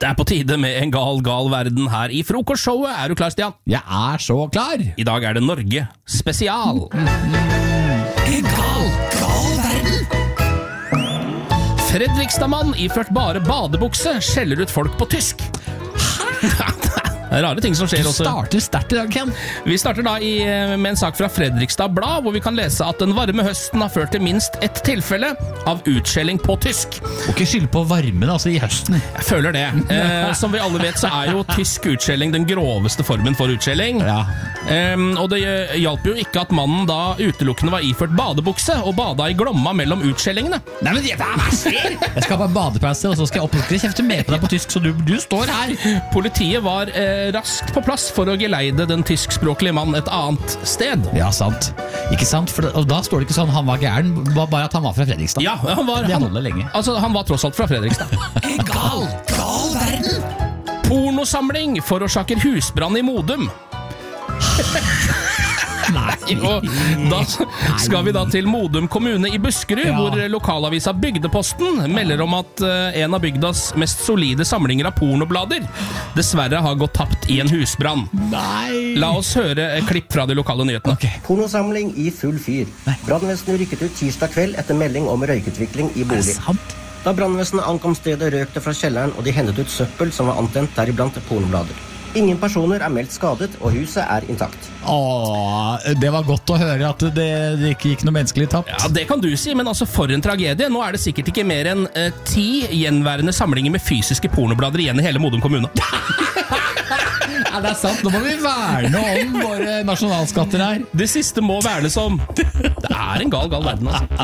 Det på tide med en gal verden her i frokostshowet. Du klar, Stian? Jeg så klar. I dag det Norge spesial. En gal verden. Fredrikstadmann iført bare badebukse skjeller ut folk på tysk. Det rare ting som skjer også. Du starter sterkt i dag, Ken. Vi starter da med en sak fra Fredrikstad Blad, hvor vi kan lese at den varme høsten har ført til minst ett tilfelle av utskjelling på tysk. Og ikke skyld på varmen, altså i høsten. Jeg føler det. Som vi alle vet, så jo tysk utskjelling den groveste formen for utskjelling. Ja. Og det hjalp jo ikke at mannen da utelukkende var iført badebukse og bada i glomma mellom utskjellingene. Nei, men hva skjer? Jeg skal bare badepause, og så skal jeg opplukke kjefte med på deg på tysk, så du står her. Politiet var raskt på plass for å geleide den tyskspråklige mannen et annet sted. Ja, sant. Ikke sant? Og da står det ikke sånn han var gæren, bare at han var fra Fredrikstad. Ja, han holder lenge. Altså, han var tross alt fra Fredrikstad. En gal verden. Pornosamling forårsaker husbrann i Modum. Nei. Og da skal vi da til Modum kommune i Buskerud, hvor lokalavisa Bygdeposten melder om at en av bygdas mest solide samlinger av pornoblader dessverre har gått tapt i en husbrann. Nei. La oss høre et klipp fra de lokale nyhetene. Okay. Pornosamling i full fyr. Brannvesenet rykket ut tirsdag kveld etter melding om røykutvikling i bolig. Da brannvesenet ankom stedet, røk det fra kjelleren, og de hentet ut søppel som var antent, deriblant pornoblader. Ingen personer meldt skadet, og huset intakt. Det var godt å høre at det ikke gikk noe menneskelig tapt. Ja, det kan du si, men altså for en tragedie. Nå det sikkert ikke mer enn 10 gjenværende samlinger med fysiske pornoblader igjen i hele Modum kommune. Ja, det sant. Nå må vi verne om våre nasjonalskatter her. Det siste må vernes om. Det en gal verden, altså.